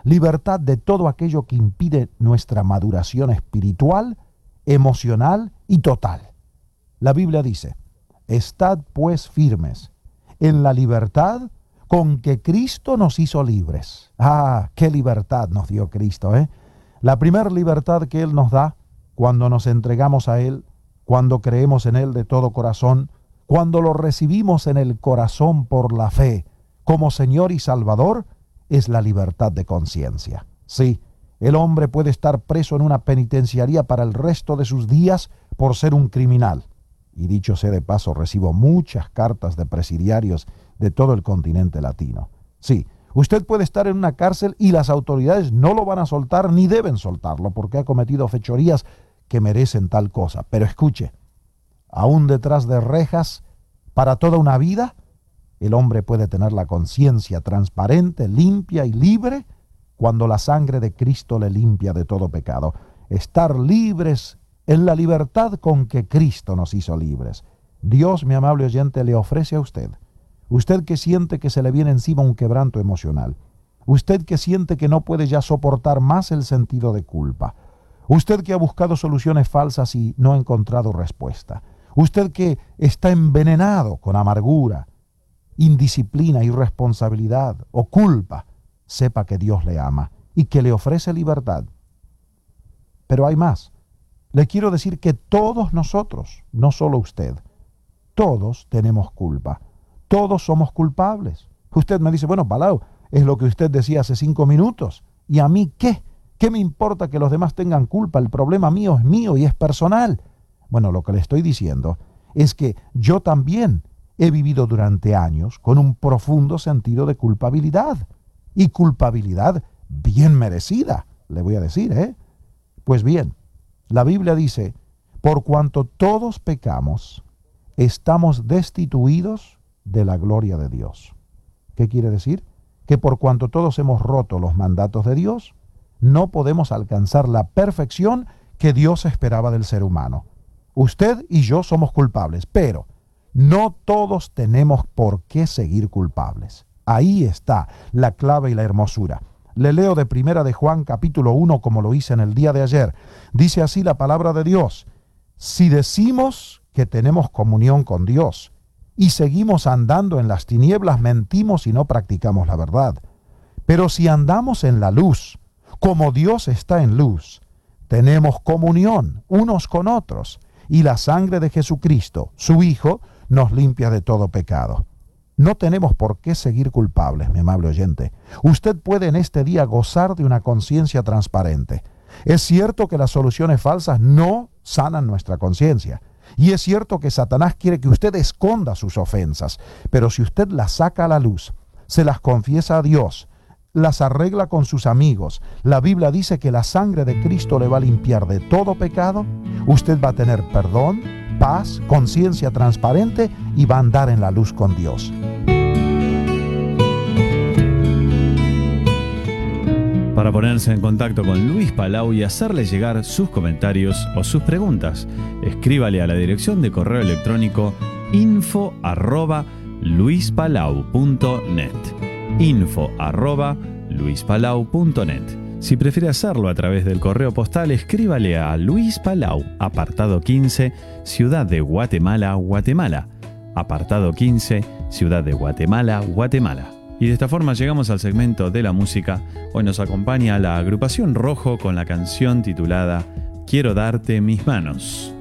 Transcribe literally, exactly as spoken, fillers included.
libertad de todo aquello que impide nuestra maduración espiritual, emocional y total. La Biblia dice, estad pues firmes en la libertad con que Cristo nos hizo libres. Ah, qué libertad nos dio Cristo, ¿eh? La primera libertad que Él nos da cuando nos entregamos a Él, cuando creemos en Él de todo corazón, cuando lo recibimos en el corazón por la fe como Señor y Salvador, es la libertad de conciencia. Sí, el hombre puede estar preso en una penitenciaría para el resto de sus días por ser un criminal. Y dicho sea de paso, recibo muchas cartas de presidiarios de todo el continente latino. Sí, usted puede estar en una cárcel y las autoridades no lo van a soltar ni deben soltarlo porque ha cometido fechorías que merecen tal cosa. Pero escuche, aún detrás de rejas, para toda una vida, el hombre puede tener la conciencia transparente, limpia y libre cuando la sangre de Cristo le limpia de todo pecado. Estar libres en la libertad con que Cristo nos hizo libres. Dios, mi amable oyente, le ofrece a usted, usted que siente que se le viene encima un quebranto emocional, usted que siente que no puede ya soportar más el sentido de culpa, usted que ha buscado soluciones falsas y no ha encontrado respuesta, usted que está envenenado con amargura, indisciplina, irresponsabilidad o culpa, sepa que Dios le ama y que le ofrece libertad. Pero hay más. Le quiero decir que todos nosotros, no solo usted, todos tenemos culpa. Todos somos culpables. Usted me dice, bueno, Palau, es lo que usted decía hace cinco minutos. ¿Y a mí qué? ¿Qué me importa que los demás tengan culpa? El problema mío es mío y es personal. Bueno, lo que le estoy diciendo es que yo también he vivido durante años con un profundo sentido de culpabilidad. Y culpabilidad bien merecida, le voy a decir, ¿eh? Pues bien, la Biblia dice, por cuanto todos pecamos, estamos destituidos de la gloria de Dios. ¿Qué quiere decir? Que por cuanto todos hemos roto los mandatos de Dios, no podemos alcanzar la perfección que Dios esperaba del ser humano. Usted y yo somos culpables, pero no todos tenemos por qué seguir culpables. Ahí está la clave y la hermosura. Le leo de Primera de Juan capítulo uno como lo hice en el día de ayer. Dice así la palabra de Dios. Si decimos que tenemos comunión con Dios y seguimos andando en las tinieblas, mentimos y no practicamos la verdad. Pero si andamos en la luz, como Dios está en luz, tenemos comunión unos con otros y la sangre de Jesucristo, su Hijo, nos limpia de todo pecado. No tenemos por qué seguir culpables, mi amable oyente. Usted puede en este día gozar de una conciencia transparente. Es cierto que las soluciones falsas no sanan nuestra conciencia. Y es cierto que Satanás quiere que usted esconda sus ofensas. Pero si usted las saca a la luz, se las confiesa a Dios, las arregla con sus amigos, la Biblia dice que la sangre de Cristo le va a limpiar de todo pecado, usted va a tener perdón, paz, conciencia transparente y va a andar en la luz con Dios. Para ponerse en contacto con Luis Palau y hacerle llegar sus comentarios o sus preguntas, escríbale a la dirección de correo electrónico info arroba luispalau punto net. info arroba luispalau punto net. Si prefiere hacerlo a través del correo postal, escríbale a Luis Palau, apartado quince, Ciudad de Guatemala, Guatemala. Apartado quince, Ciudad de Guatemala, Guatemala. Y de esta forma llegamos al segmento de la música. Hoy nos acompaña la agrupación Rojo con la canción titulada Quiero darte mis manos.